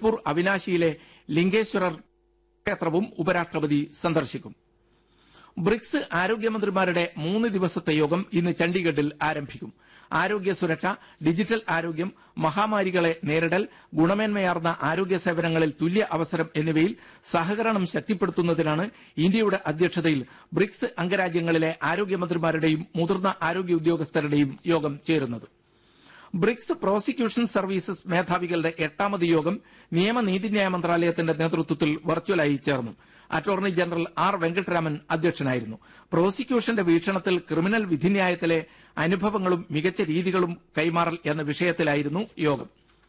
ജബൽപൂർ അവിനാശിയിലെ ലിംഗേശ്വരർ ക്ഷേത്രവും ഉപരാഷ്ട്രപതി സന്ദർശിക്കും. ബ്രിക്സ് ആരോഗ്യമന്ത്രിമാരുടെ 3 ദിവസത്തെ യോഗം ഇന്ന് ചണ്ഡീഗഡിൽ ആരംഭിക്കും. ആരോഗ്യ സുരക്ഷ, ഡിജിറ്റൽ ആരോഗ്യം, മഹാമാരികളെ നേരിടൽ, ഗുണമേന്മയാർന്ന ആരോഗ്യ സേവനങ്ങളിൽ തുല്യ അവസരം എന്നിവയിൽ സഹകരണം ശക്തിപ്പെടുത്തുന്നതിനാണ് ഇന്ത്യയുടെ അധ്യക്ഷതയിൽ ബ്രിക്സ് അംഗരാജ്യങ്ങളിലെ ആരോഗ്യമന്ത്രിമാരുടെയും മുതിർന്ന ആരോഗ്യ ഉദ്യോഗസ്ഥരുടെയും യോഗം ചേരുന്നത്. ബ്രിക്സ് പ്രോസിക്യൂഷൻ സർവീസസ് മേധാവികളുടെ 8ാമത് യോഗം നിയമ നീതിന്യായ മന്ത്രാലയത്തിന്റെ നേതൃത്വത്തിൽ വെർച്വലായി ചേർന്നു. അറ്റോർണി ജനറൽ ആർ വെങ്കട്ടരാമൻ അധ്യക്ഷനായിരുന്നു. പ്രോസിക്യൂഷന്റെ വീക്ഷണത്തിൽ ക്രിമിനൽ വിധിന്യായത്തിലെ അനുഭവങ്ങളും മികച്ച രീതികളും കൈമാറൽ എന്ന വിഷയത്തിലായിരുന്നു യോഗം.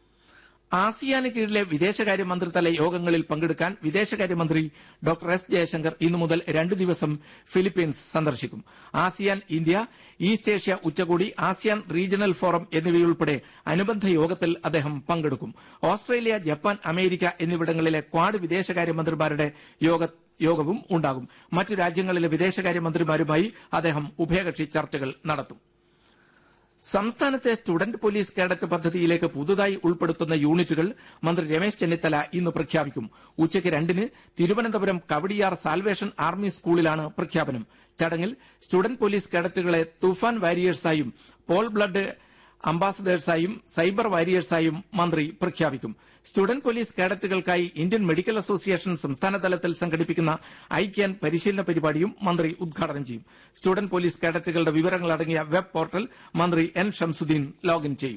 ആസിയാന് കീഴിലെ വിദേശകാര്യമന്ത്രിതല യോഗങ്ങളിൽ പങ്കെടുക്കാൻ വിദേശകാര്യമന്ത്രി ഡോക്ടർ എസ് ജയശങ്കർ ഇന്നു മുതൽ 2 ദിവസം ഫിലിപ്പീൻസ് സന്ദർശിക്കും. ആസിയാൻ ഇന്ത്യ ഈസ്റ്റ് ഏഷ്യ ഉച്ചകോടി, ആസിയാൻ റീജിയണൽ ഫോറം എന്നിവയുൾപ്പെടെ അനുബന്ധ യോഗത്തിൽ അദ്ദേഹം പങ്കെടുക്കും. ഓസ്ട്രേലിയ, ജപ്പാൻ, അമേരിക്ക എന്നിവിടങ്ങളിലെ ക്വാഡ് വിദേശകാര്യമന്ത്രിമാരുടെ യോഗവും ഉണ്ടാകും. മറ്റു രാജ്യങ്ങളിലെ വിദേശകാര്യമന്ത്രിമാരുമായി അദ്ദേഹം ഉഭയകക്ഷി ചർച്ചകൾ നടത്തും. സംസ്ഥാനത്തെ സ്റ്റുഡന്റ് പോലീസ് കേഡറ്റ് പദ്ധതിയിലേക്ക് പുതുതായി ഉൾപ്പെടുത്തുന്ന യൂണിറ്റുകൾ മന്ത്രി രമേശ് ചെന്നിത്തല ഇന്ന് പ്രഖ്യാപിക്കും. ഉച്ചയ്ക്ക് 2-ന് തിരുവനന്തപുരം കവടിയാർ സാൽവേഷൻ ആർമി സ്കൂളിലാണ് പ്രഖ്യാപനം. ചടങ്ങിൽ സ്റ്റുഡന്റ് പോലീസ് കേഡറ്റുകളെ തൂഫാൻ വാരിയേഴ്സായും പോൾ ബ്ലഡ് അംബാസഡേഴ്സായും സൈബർ വാരിയേഴ്സായും മന്ത്രി പ്രഖ്യാപിക്കും. Student police കേഡറ്റുകൾക്കായി Indian medical association സംസ്ഥാന തലത്തിൽ സംഘടിപ്പിക്കുന്ന ഐക്യാൻ പരിശീലന പരിപാടിയും മന്ത്രി ഉദ്ഘാടനം ചെയ്യും. സ്റ്റുഡന്റ് പോലീസ് കേഡറ്റുകളുടെ വിവരങ്ങളടങ്ങിയ വെബ് പോർട്ടൽ മന്ത്രി എൻ ഷംസുദ്ദീൻ ലോഗിൻ ചെയ്യും.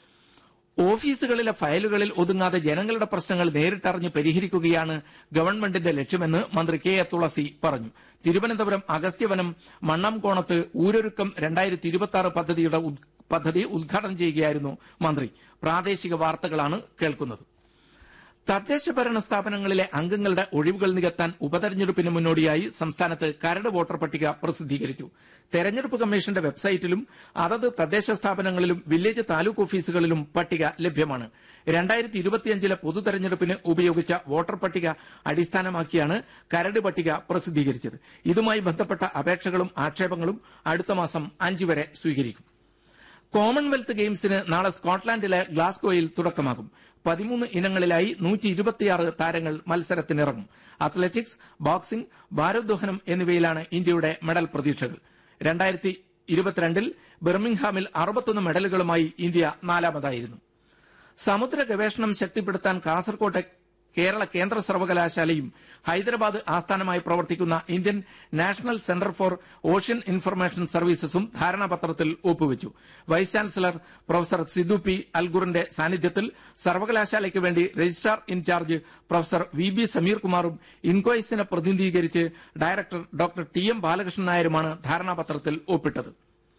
ഓഫീസുകളിലെ ഫയലുകളിൽ ഒതുങ്ങാതെ ജനങ്ങളുടെ പ്രശ്നങ്ങൾ നേരിട്ടറിഞ്ഞ് പരിഹരിക്കുകയാണ് ഗവൺമെന്റിന്റെ ലക്ഷ്യമെന്ന് മന്ത്രി കെ എ തുളസി പറഞ്ഞു. തിരുവനന്തപുരം അഗസ്ത്യവനം മണ്ണംകോണത്ത് ഊരൊരുക്കം 2026 പദ്ധതി ഉദ്ഘാടനം ചെയ്യുകയായിരുന്നു മന്ത്രി. പ്രാദേശിക വാർത്തകളാണ് കേൾക്കുന്നത്. തദ്ദേശ ഭരണ സ്ഥാപനങ്ങളിലെ അംഗങ്ങളുടെ ഒഴിവുകൾ നികത്താൻ ഉപതെരഞ്ഞെടുപ്പിന് മുന്നോടിയായി സംസ്ഥാനത്ത് കരട് വോട്ടർ പട്ടിക പ്രസിദ്ധീകരിച്ചു. തെരഞ്ഞെടുപ്പ് കമ്മീഷന്റെ വെബ്സൈറ്റിലും അതത് തദ്ദേശ സ്ഥാപനങ്ങളിലും വില്ലേജ് താലൂക്ക് ഓഫീസുകളിലും പട്ടിക ലഭ്യമാണ്. 2025 പൊതു തെരഞ്ഞെടുപ്പിന് ഉപയോഗിച്ച വോട്ടർ പട്ടിക അടിസ്ഥാനമാക്കിയാണ് കരട് പട്ടിക പ്രസിദ്ധീകരിച്ചത്. ഇതുമായി ബന്ധപ്പെട്ട അപേക്ഷകളും ആക്ഷേപങ്ങളും അടുത്ത മാസം 5 വരെ സ്വീകരിക്കും. കോമൺവെൽത്ത് ഗെയിംസിന് നാളെ സ്കോട്ട്ലാൻഡിലെ ഗ്ലാസ്ഗോയിൽ തുടക്കമാകും. 13 ഇനങ്ങളിലായി 126 താരങ്ങൾ മത്സരത്തിനിറങ്ങും. അത്ലറ്റിക്സ്, ബോക്സിംഗ്, ഭാരോദ്വഹനം എന്നിവയിലാണ് ഇന്ത്യയുടെ മെഡൽ പ്രതീക്ഷകൾ. 2022 ബിർമിംഗ്ഹാമിൽ 61 മെഡലുകളുമായി ഇന്ത്യ 4ാമതായിരുന്നു. സമുദ്ര ഗവേഷണം ശക്തിപ്പെടുത്താൻ കാസർകോട്ടെ കേരള കേന്ദ്ര സർവകലാശാലയും ഹൈദരാബാദ് ആസ്ഥാനമായി പ്രവർത്തിക്കുന്ന Indian national centre for ocean information സർവീസസും ധാരണാപത്രത്തിൽ ഒപ്പുവച്ചു. വൈസ് ചാൻസലർ പ്രൊഫസർ സിദു പി അൽഗുറിന്റെ സാന്നിധ്യത്തിൽ സർവകലാശാലയ്ക്ക് വേണ്ടി registrar in charge professor V B Sameer കുമാറും ഇൻകോയ്സിനെ പ്രതിനിധീകരിച്ച് director doctor T M Balakrishnan നായരുമാണ് ധാരണാപത്രത്തിൽ ഒപ്പിട്ടത്.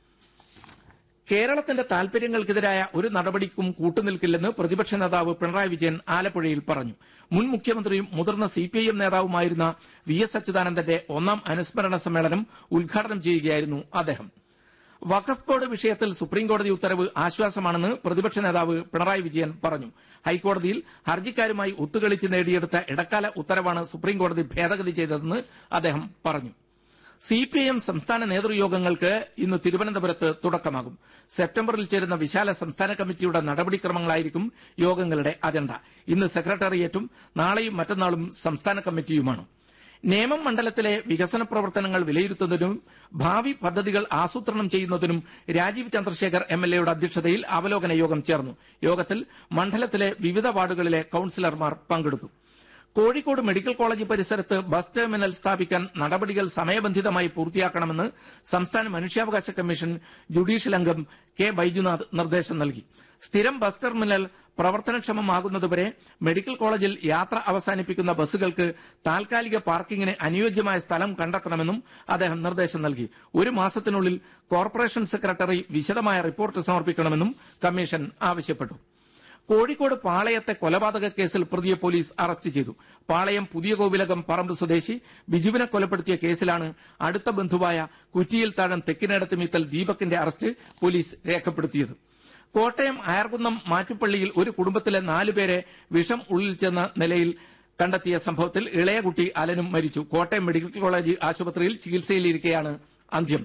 കേരളത്തിന്റെ താൽപര്യങ്ങൾക്കെതിരായ ഒരു നടപടിക്കും കൂട്ടുനിൽക്കില്ലെന്ന് പ്രതിപക്ഷ നേതാവ് പിണറായി വിജയൻ ആലപ്പുഴയിൽ പറഞ്ഞു. മുൻ മുഖ്യമന്ത്രിയും മുതിർന്ന സിപിഐഎം നേതാവുമായിരുന്ന വി എസ് അച്യുതാനന്ദന്റെ 1ാം അനുസ്മരണ സമ്മേളനം ഉദ്ഘാടനം ചെയ്യുകയായിരുന്നു അദ്ദേഹം. വഖഫ് ബോർഡ് വിഷയത്തിൽ സുപ്രീംകോടതി ഉത്തരവ് ആശ്വാസമാണെന്ന് പ്രതിപക്ഷ നേതാവ് പിണറായി വിജയൻ പറഞ്ഞു. ഹൈക്കോടതിയിൽ ഹർജിക്കാരുമായി ഒത്തുകളിച്ച് നേടിയെടുത്ത ഇടക്കാല ഉത്തരവാണ് സുപ്രീംകോടതി ഭേദഗതി ചെയ്തതെന്ന് അദ്ദേഹം പറഞ്ഞു. സിപിഐഎം സംസ്ഥാന നേതൃയോഗങ്ങൾക്ക് ഇന്ന് തിരുവനന്തപുരത്ത് തുടക്കമാകും. സെപ്റ്റംബറിൽ ചേരുന്ന വിശാല സംസ്ഥാന കമ്മിറ്റിയുടെ നടപടിക്രമങ്ങളായിരിക്കും യോഗങ്ങളുടെ അജണ്ട. ഇന്ന് സെക്രട്ടേറിയറ്റും നാളെയും മറ്റന്നാളും സംസ്ഥാന കമ്മിറ്റിയുമാണ്. നേമം മണ്ഡലത്തിലെ വികസന പ്രവർത്തനങ്ങൾ വിലയിരുത്തുന്നതിനും ഭാവി പദ്ധതികൾ ആസൂത്രണം ചെയ്യുന്നതിനും രാജീവ് ചന്ദ്രശേഖർ എംഎൽഎയുടെ അധ്യക്ഷതയിൽ അവലോകന യോഗം ചേർന്നു. യോഗത്തിൽ മണ്ഡലത്തിലെ വിവിധ വാർഡുകളിലെ കൌൺസിലർമാർ പങ്കെടുത്തു. കോഴിക്കോട് മെഡിക്കൽ കോളേജ് പരിസരത്ത് ബസ് ടെർമിനൽ സ്ഥാപിക്കാൻ നടപടികൾ സമയബന്ധിതമായി പൂർത്തിയാക്കണമെന്ന് സംസ്ഥാന മനുഷ്യാവകാശ കമ്മീഷൻ ജുഡീഷ്യൽ അംഗം കെ ബൈജുനാഥ് നിർദ്ദേശം നൽകി. സ്ഥിരം ബസ് ടെർമിനൽ പ്രവർത്തനക്ഷമമാകുന്നതുവരെ മെഡിക്കൽ കോളേജിൽ യാത്ര അവസാനിപ്പിക്കുന്ന ബസ്സുകൾക്ക് താൽക്കാലിക പാർക്കിംഗിന് അനുയോജ്യമായ സ്ഥലം കണ്ടെത്തണമെന്നും അദ്ദേഹം നിർദ്ദേശം നൽകി. 1 മാസത്തിനുള്ളിൽ കോർപ്പറേഷൻ സെക്രട്ടറി വിശദമായ റിപ്പോർട്ട് സമർപ്പിക്കണമെന്നും കമ്മീഷൻ ആവശ്യപ്പെട്ടു. കോഴിക്കോട് പാളയത്തെ കൊലപാതക കേസിൽ പ്രതിയെ പോലീസ് അറസ്റ്റ് ചെയ്തു. പാളയം പുതിയ കോവിലകം പറമ്പ് സ്വദേശി ബിജുവിനെ കൊലപ്പെടുത്തിയ കേസിലാണ് അടുത്ത ബന്ധുവായ കുറ്റിയിൽ താഴം തെക്കിനേടത്ത് മീത്തൽ ദീപകിന്റെ അറസ്റ്റ് പോലീസ് രേഖപ്പെടുത്തിയത്. കോട്ടയം അയർകുന്നം മാറ്റുപള്ളിയിൽ ഒരു കുടുംബത്തിലെ 4 പേരെ വിഷം ഉള്ളിൽ ചെന്ന നിലയിൽ കണ്ടെത്തിയ സംഭവത്തിൽ ഇളയ കുട്ടി അലനും മരിച്ചു. കോട്ടയം മെഡിക്കൽ കോളേജ് ആശുപത്രിയിൽ ചികിത്സയിലിരിക്കെയാണ് അന്ത്യം.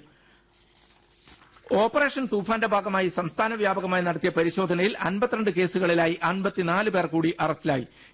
ഓപ്പറേഷൻ തൂഫാന്റെ ഭാഗമായി സംസ്ഥാന വ്യാപകമായി നടത്തിയ പരിശോധനയിൽ 52 കേസുകളിലായി 54 പേർ കൂടി അറസ്റ്റിലായി.